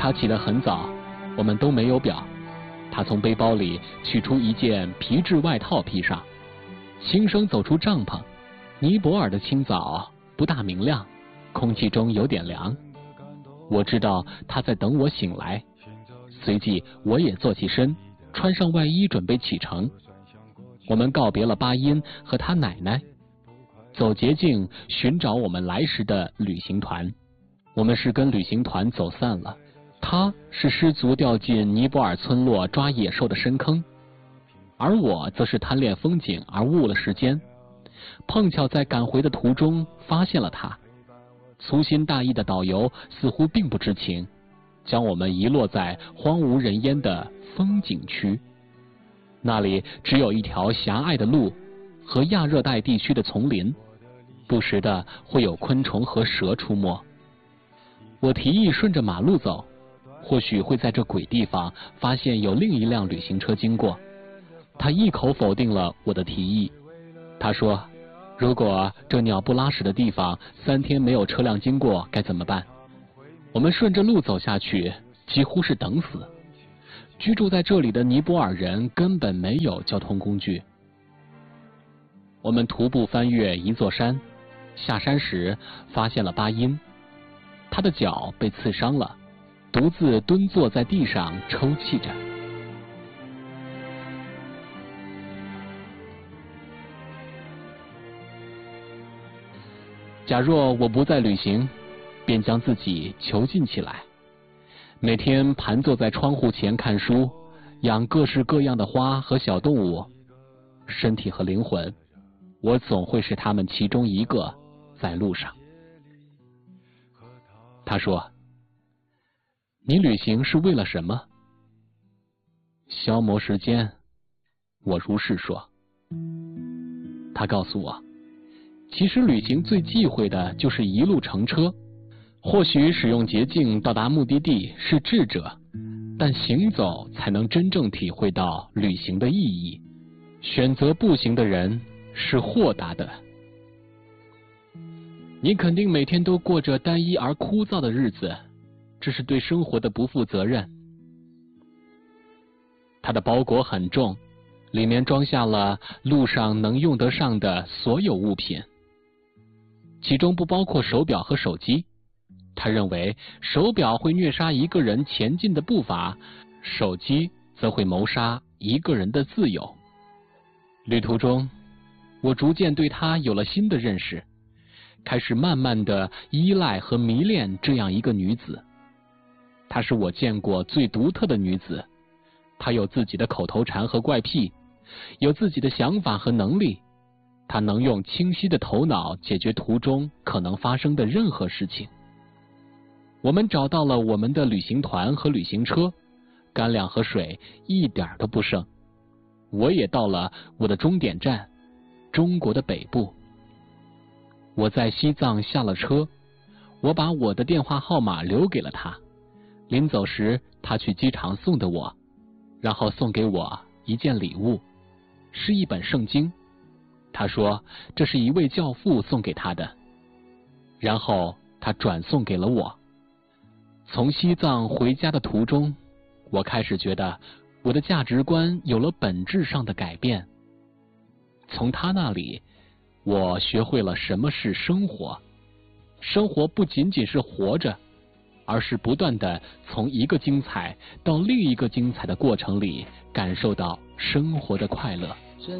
他起得很早，我们都没有表。他从背包里取出一件皮质外套披上，轻声走出帐篷。尼泊尔的清早不大明亮，空气中有点凉。我知道他在等我醒来，随即我也坐起身，穿上外衣准备启程。我们告别了巴音和他奶奶，走捷径寻找我们来时的旅行团。我们是跟旅行团走散了，他是失足掉进尼泊尔村落抓野兽的深坑，而我则是贪恋风景而误了时间，碰巧在赶回的途中发现了他。粗心大意的导游似乎并不知情，将我们遗落在荒无人烟的风景区。那里只有一条狭隘的路和亚热带地区的丛林，不时的会有昆虫和蛇出没。我提议顺着马路走，或许会在这鬼地方发现有另一辆旅行车经过。他一口否定了我的提议。他说，如果这鸟不拉屎的地方3天没有车辆经过该怎么办？我们顺着路走下去，几乎是等死。居住在这里的尼泊尔人根本没有交通工具。我们徒步翻越一座山，下山时发现了巴音，他的脚被刺伤了，独自蹲坐在地上抽泣着。假若我不再旅行，便将自己囚禁起来，每天盘坐在窗户前看书，养各式各样的花和小动物。身体和灵魂，我总会是他们其中一个在路上。他说，你旅行是为了什么？消磨时间，我如是说。他告诉我，其实旅行最忌讳的就是一路乘车。或许使用捷径到达目的地是智者，但行走才能真正体会到旅行的意义。选择步行的人是豁达的。你肯定每天都过着单一而枯燥的日子，这是对生活的不负责任。他的包裹很重，里面装下了路上能用得上的所有物品，其中不包括手表和手机。他认为手表会虐杀一个人前进的步伐，手机则会谋杀一个人的自由。旅途中，我逐渐对她有了新的认识，开始慢慢的依赖和迷恋这样一个女子。她是我见过最独特的女子，她有自己的口头禅和怪癖，有自己的想法和能力，她能用清晰的头脑解决途中可能发生的任何事情。我们找到了我们的旅行团和旅行车，干粮和水一点都不剩。我也到了我的终点站，中国的北部。我在西藏下了车，我把我的电话号码留给了他。临走时，他去机场送的我，然后送给我一件礼物，是一本圣经。他说这是一位教父送给他的，然后他转送给了我。从西藏回家的途中，我开始觉得我的价值观有了本质上的改变。从他那里，我学会了什么是生活。生活不仅仅是活着，而是不断的从一个精彩到另一个精彩的过程里，感受到生活的快乐。